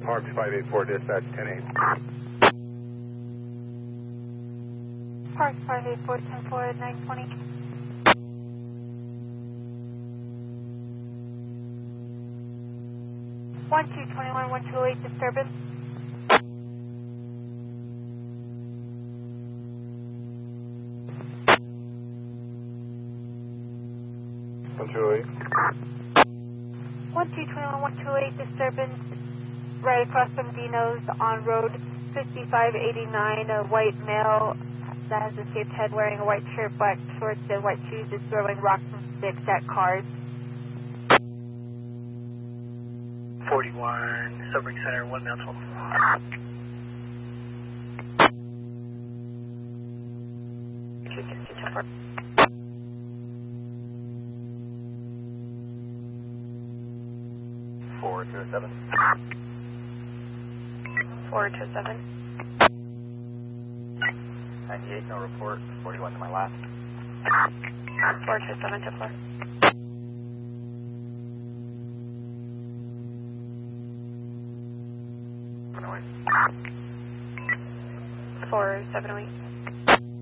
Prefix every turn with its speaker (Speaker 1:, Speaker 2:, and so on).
Speaker 1: March 584, dispatch 10-8.
Speaker 2: Park 584, 10-4, 920. One 221, 1208 disturbance. One 221, 1208 disturbance right across from Dino's on road 5589. A white male that has a shaved head wearing a white shirt, black shorts, and white shoes is throwing rocks and sticks at cars.
Speaker 3: 41, Sobering Center, 1 mile 12.
Speaker 1: Forward to 7.
Speaker 2: 427.
Speaker 1: 98, no report. 41 to my last.
Speaker 2: 427 to 4.
Speaker 1: Illinois.
Speaker 2: 4708.